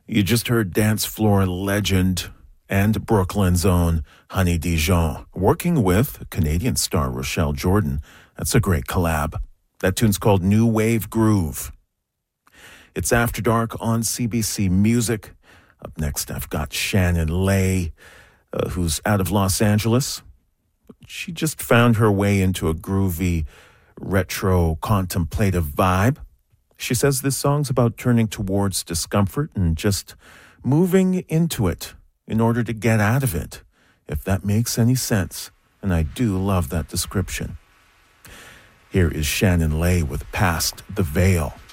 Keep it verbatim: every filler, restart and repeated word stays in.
You just heard dance floor legend and Brooklyn's own Honey Dijon working with Canadian star Rochelle Jordan. That's a great collab. That tune's called New Wave Groove. It's After Dark on C B C Music. Up next, I've got Shannon Lay, uh, who's out of Los Angeles. She just found her way into a groovy, retro, contemplative vibe. She says this song's about turning towards discomfort and just moving into it in order to get out of it, if that makes any sense. And I do love that description. Here is Shannon Lay with Past the Veil.